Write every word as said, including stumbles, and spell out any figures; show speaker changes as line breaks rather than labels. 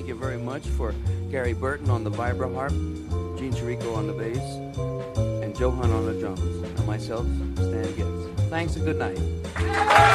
thank you very much for Gary Burton on the vibra harp, Gene Chirico on the bass, and Johan on the drums, and myself, Stan Getz. Thanks and good night.